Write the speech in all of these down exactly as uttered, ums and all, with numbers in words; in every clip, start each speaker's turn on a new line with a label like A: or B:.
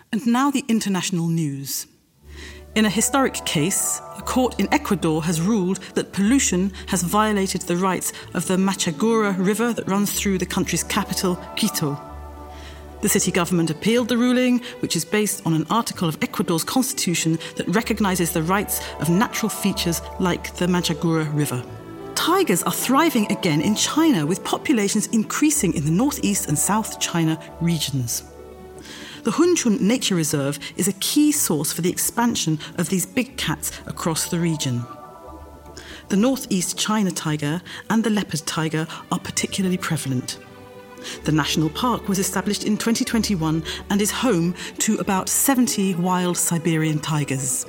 A: And now the international news. In a historic case, a court in Ecuador has ruled that pollution has violated the rights of the Machagura River that runs through the country's capital, Quito. The city government appealed the ruling, which is based on an article of Ecuador's constitution that recognises the rights of natural features like the Machagura River. Tigers are thriving again in China, with populations increasing in the northeast and South China regions. The Hunchun Nature Reserve is a key source for the expansion of these big cats across the region. The northeast China tiger and the leopard tiger are particularly prevalent. The national park was established in twenty twenty-one and is home to about seventy wild Siberian tigers.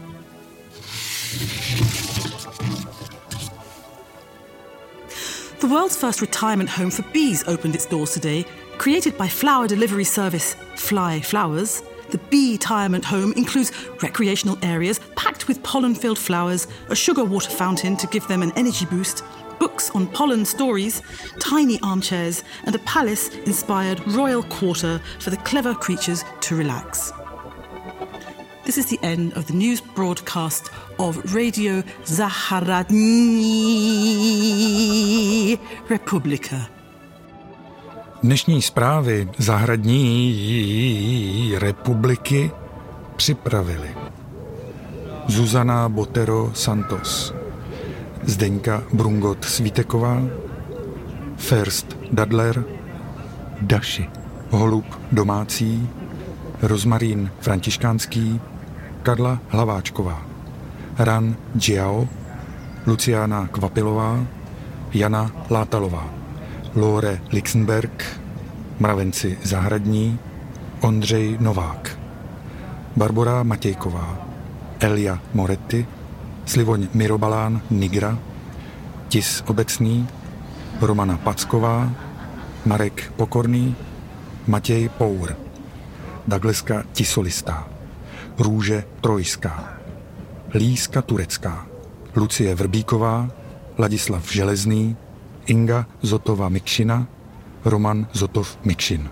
A: The world's first retirement home for bees opened its doors today. Created by flower delivery service Fly Flowers, the bee retirement home includes recreational areas packed with pollen-filled flowers, a sugar water fountain to give them an energy boost, books on pollen stories, tiny armchairs, and a palace-inspired royal quarter for the clever creatures to relax. This is the end of the news broadcast of Radio Zahradní Republika.
B: Dnešní zprávy Zahradní republiky připravili Zuzana Botero Santos, Zdeňka Brungot Svíteková, First Dadler, Daši Holub domácí, Rozmarín Františkánský, Karla Hlaváčková, Ran Jiao, Luciana Kvapilová, Jana Látalová, Lore Lixenberg, Mravenci Zahradní, Ondřej Novák, Barbora Matějková, Elia Moretti, Slivoň Mirobalán Nigra, Tis Obecný, Romana Packová, Marek Pokorný, Matěj Pour, Dagleska Tisolistá, Růže Trojská, Líska Turecká, Lucie Vrbíková, Ladislav Železný, Inga Zotova Mikšina, Roman Zotov Mikšin.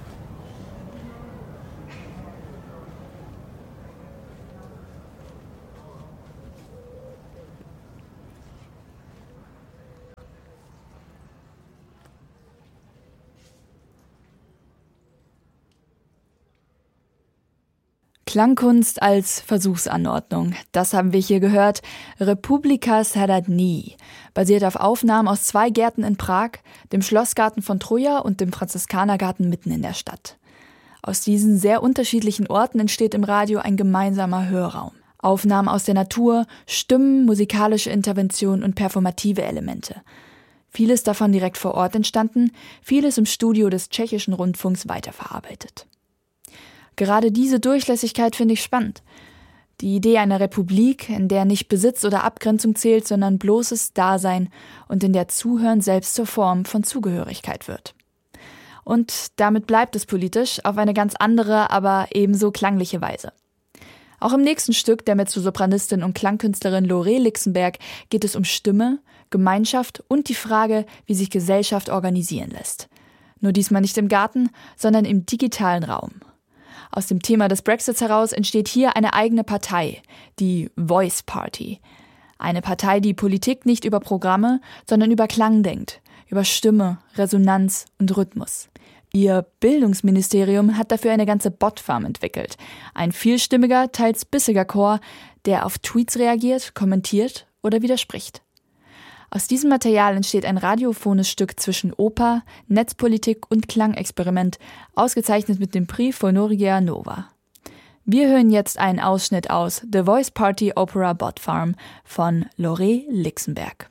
C: Klangkunst als Versuchsanordnung. Das haben wir hier gehört. Republika Zahradní, basiert auf Aufnahmen aus zwei Gärten in Prag, dem Schlossgarten von Troja und dem Franziskanergarten mitten in der Stadt. Aus diesen sehr unterschiedlichen Orten entsteht im Radio ein gemeinsamer Hörraum. Aufnahmen aus der Natur, Stimmen, musikalische Intervention und performative Elemente. Vieles davon direkt vor Ort entstanden, vieles im Studio des tschechischen Rundfunks weiterverarbeitet. Gerade diese Durchlässigkeit finde ich spannend. Die Idee einer Republik, in der nicht Besitz oder Abgrenzung zählt, sondern bloßes Dasein und in der Zuhören selbst zur Form von Zugehörigkeit wird. Und damit bleibt es politisch, auf eine ganz andere, aber ebenso klangliche Weise. Auch im nächsten Stück der Mezzosopranistin und Klangkünstlerin Lore Lixenberg geht es um Stimme, Gemeinschaft und die Frage, wie sich Gesellschaft organisieren lässt. Nur diesmal nicht im Garten, sondern im digitalen Raum. Aus dem Thema des Brexits heraus entsteht hier eine eigene Partei, die Voice Party. Eine Partei, die Politik nicht über Programme, sondern über Klang denkt, über Stimme, Resonanz und Rhythmus. Ihr Bildungsministerium hat dafür eine ganze Botfarm entwickelt. Ein vielstimmiger, teils bissiger Chor, der auf Tweets reagiert, kommentiert oder widerspricht. Aus diesem Material entsteht ein radiophones Stück zwischen Oper, Netzpolitik und Klangexperiment, ausgezeichnet mit dem Prix Phonoria Nova. Wir hören jetzt einen Ausschnitt aus The Voice Party Opera Bot Farm von Lore Lixenberg.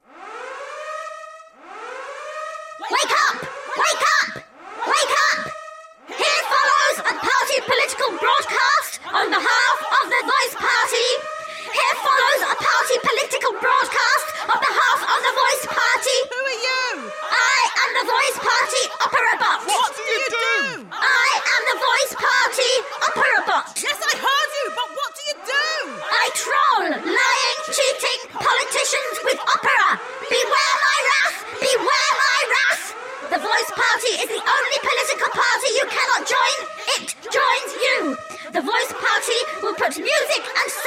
D: Wake up! Wake up! Wake up! Here follows a party political broadcast on behalf of the Voice Party. Here follows a party political broadcast on behalf of the Voice Party.
E: Who are you?
D: I am the Voice Party Opera Bot.
E: What do you do?
D: I am the Voice Party Opera Bot.
E: Yes, I heard you, but what do you do?
D: I troll lying, cheating politicians with opera sick and